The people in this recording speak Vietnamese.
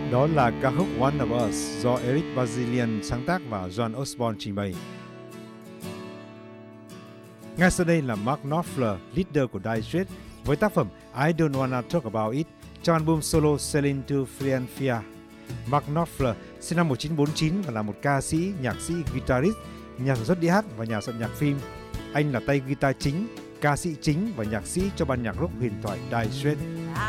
Đó là ca khúc One of Us do Eric Bazilian sáng tác và John Osborne trình bày. Ngay sau đây là Mark Knopfler, leader của Dire Straits, với tác phẩm I Don't Wanna Talk About It trong album solo Sailing to Philadelphia. Mark Knopfler sinh năm 1949 và là một ca sĩ, nhạc sĩ, guitarist, nhà sản xuất đĩa hát và nhà soạn nhạc phim. Anh là tay guitar chính, ca sĩ chính và nhạc sĩ cho ban nhạc rock huyền thoại Dire Straits.